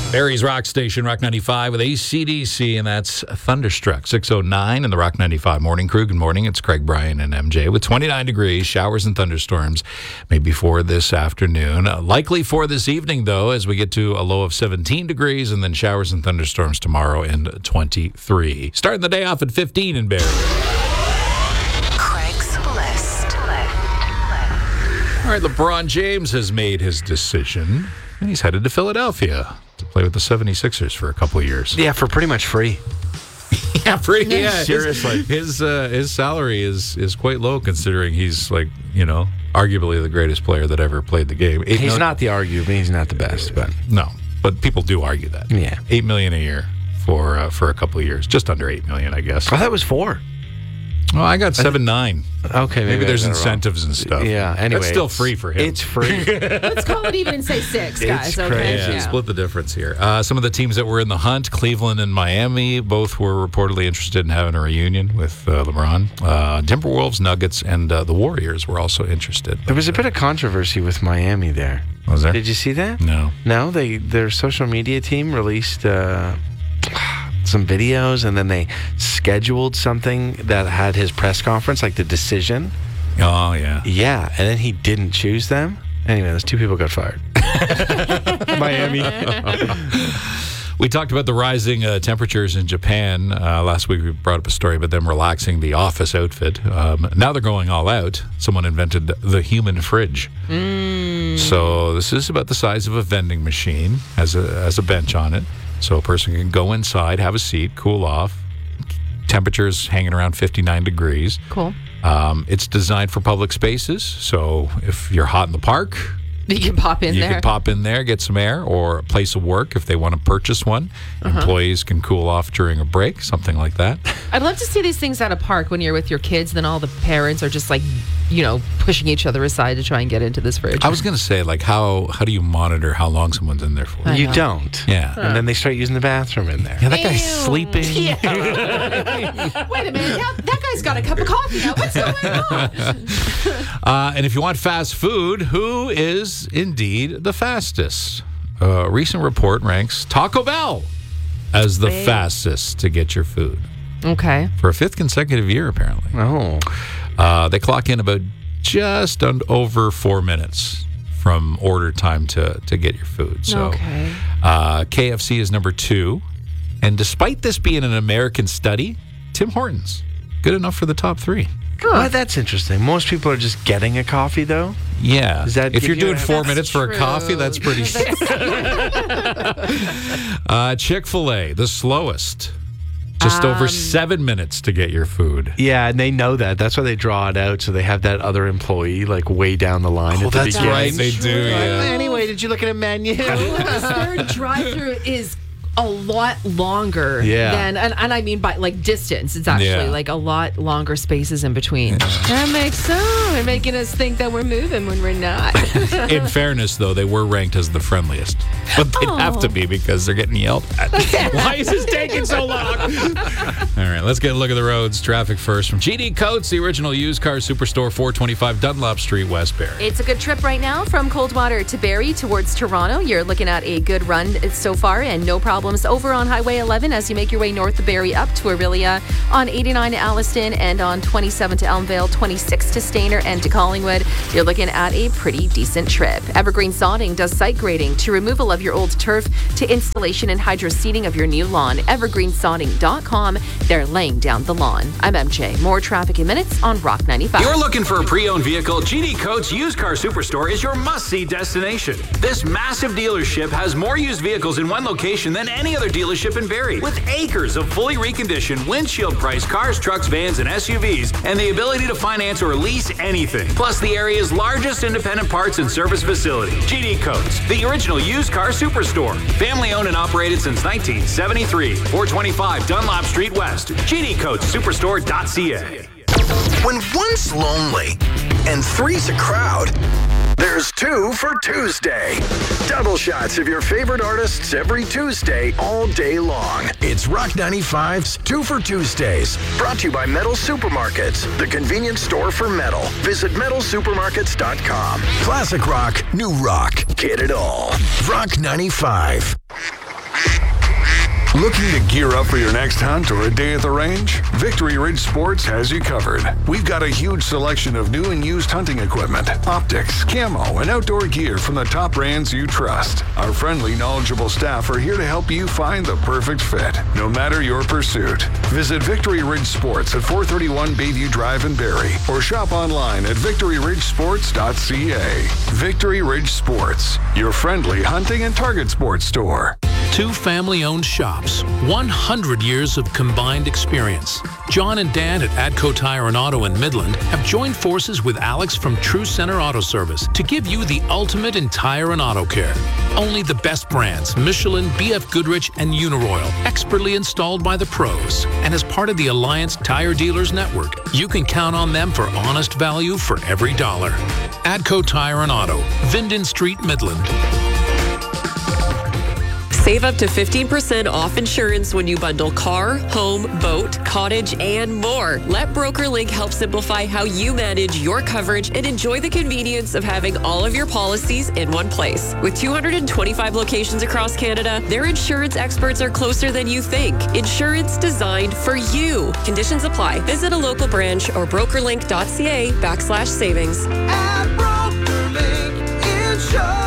Barrie's Rock Station, Rock 95 with AC/DC, and that's Thunderstruck. 6:09 in the Rock 95 Morning Crew. Good morning. It's Craig, Brian, and MJ with 29 degrees, showers and thunderstorms maybe for this afternoon. Likely for this evening, though, as we get to a low of 17 degrees and then showers and thunderstorms tomorrow and 23. Starting the day off at 15 in Barrie. Craig's List. All right, LeBron James has made his decision, and he's headed to Philadelphia to play with the 76ers for a couple of years. Yeah, for pretty much free. Yeah. Seriously. His salary is quite low considering he's arguably the greatest player that ever played the game. He's not the best, but no. But people do argue that. Yeah. $8 million a year for a couple of years, just under $8 million, I guess. I thought it was 4. Well, I got 7-9. Okay, maybe there's incentives and stuff. Yeah, anyway, that's still free for him. It's free. Let's call it even and say 6, guys. It's okay. crazy. Yeah, split the difference here. Some of the teams that were in the hunt, Cleveland and Miami, both were reportedly interested in having a reunion with LeBron. Timberwolves, Nuggets, and the Warriors were also interested. There was a bit of controversy with Miami there. Was there? Did you see that? No. No, their social media team released some videos, and then they scheduled something that had his press conference, like the decision. Oh, yeah. Yeah, and then he didn't choose them. Anyway, those 2 people got fired. Miami. We talked about the rising temperatures in Japan. Last week we brought up a story about them relaxing the office outfit. Now they're going all out. Someone invented the human fridge. So this is about the size of a vending machine, has a bench on it. So a person can go inside, have a seat, cool off. Temperatures hanging around 59 degrees. Cool. It's designed for public spaces. So if you're hot in the park, You can pop in there. You can pop in there, get some air, or a place of work if they want to purchase one. Employees can cool off during a break, something like that. I'd love to see these things at a park when you're with your kids, then all the parents are just pushing each other aside to try and get into this fridge. I was going to say, how do you monitor how long someone's in there for? You don't. Yeah. And then they start using the bathroom in there. Yeah, that guy's sleeping. Yeah. Wait a minute. That guy's got a cup of coffee now. What's going on? And if you want fast food, who is indeed the fastest? A recent report ranks Taco Bell as the fastest to get your food. Okay. For a 5th consecutive year, apparently. Oh. They clock in about just over 4 minutes from order time to get your food. So Okay. KFC is number 2. And despite this being an American study, Tim Hortons, good enough for the top 3. Well, that's interesting. Most people are just getting a coffee, though. Yeah. Does that if give you're you doing a- 4 That's minutes for a true. coffee, that's pretty... Chick-fil-A, the slowest. Just over 7 minutes to get your food. Yeah, and they know that. That's why they draw it out, so they have that other employee, way down the line at the That's beginning. right. They do, yeah. Anyway, did you look at a menu? Their drive-through is a lot longer than, and I mean by distance. It's actually a lot longer spaces in between. That makes sense. They're making us think that we're moving when we're not. In fairness, though, they were ranked as the friendliest. But they'd have to be because they're getting yelled at. Why is this taking so long? All right, let's get a look at the roads. Traffic first from GD Coates, the original used car superstore, 425 Dunlop Street, West Barrie. It's a good trip right now from Coldwater to Barrie towards Toronto. You're looking at a good run so far and no problems over on Highway 11 as you make your way north of Barrie up to Aurelia, on 89 to Alliston, and on 27 to Elmvale, 26 to Stayner and to Collingwood. You're looking at a pretty decent trip. Evergreen Sodding does site grading to removal of your old turf to installation and hydro seeding of your new lawn. Evergreensodding.com. They're laying down the lawn. I'm MJ. More traffic in minutes on Rock 95. You're looking for a pre-owned vehicle? GD Coates Used Car Superstore is your must-see destination. This massive dealership has more used vehicles in one location than any other dealership in Barrie, with acres of fully reconditioned, windshield-priced cars, trucks, vans, and SUVs, and the ability to finance or lease anything. Plus, the area's largest independent parts and service facility. GD Coates, the original used car superstore. Family-owned and operated since 1973. 425 Dunlop Street West. GDCoatesSuperstore.ca. When one's lonely and three's a crowd, there's 2 for Tuesday. Double shots of your favorite artists every Tuesday, all day long. It's Rock 95's 2 for Tuesdays. Brought to you by Metal Supermarkets, the convenience store for metal. Visit metalsupermarkets.com. Classic rock, new rock. Get it all. Rock 95. Looking to gear up for your next hunt or a day at the range? Victory Ridge Sports has you covered. We've got a huge selection of new and used hunting equipment, optics, camo, and outdoor gear from the top brands you trust. Our friendly, knowledgeable staff are here to help you find the perfect fit, no matter your pursuit. Visit Victory Ridge Sports at 431 Bayview Drive in Barrie, or shop online at victoryridgesports.ca. Victory Ridge Sports, your friendly hunting and target sports store. 2 family-owned shops, 100 years of combined experience. John and Dan at Adco Tire and Auto in Midland have joined forces with Alex from True Center Auto Service to give you the ultimate in tire and auto care. Only the best brands, Michelin, BF Goodrich, and Uniroyal, expertly installed by the pros. And as part of the Alliance Tire Dealers Network, you can count on them for honest value for every dollar. Adco Tire and Auto, Vinden Street, Midland. Save up to 15% off insurance when you bundle car, home, boat, cottage, and more. Let BrokerLink help simplify how you manage your coverage and enjoy the convenience of having all of your policies in one place. With 225 locations across Canada, their insurance experts are closer than you think. Insurance designed for you. Conditions apply. Visit a local branch or brokerlink.ca/savings. At BrokerLink Insurance.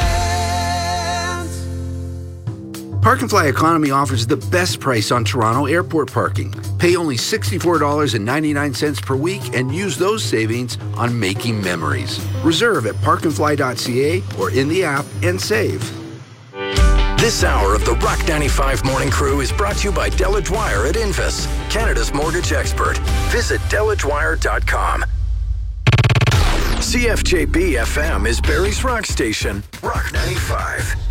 Park and Fly Economy offers the best price on Toronto airport parking. Pay only $64.99 per week and use those savings on making memories. Reserve at parkandfly.ca or in the app and save. This hour of the Rock 95 Morning Crew is brought to you by Delage Wire at Invis, Canada's mortgage expert. Visit delagewire.com. CFJB FM is Barrie's rock station, Rock 95.